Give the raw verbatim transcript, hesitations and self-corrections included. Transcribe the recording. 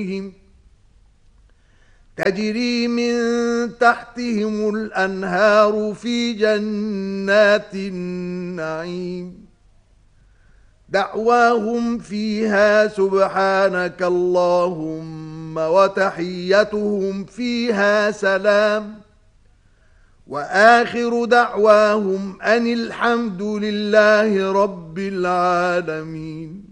تجري من تحتهم الأنهار في جنات النعيم دعواهم فيها سبحانك اللهم وتحيتهم فيها سلام وآخر دعواهم أن الحمد لله رب العالمين.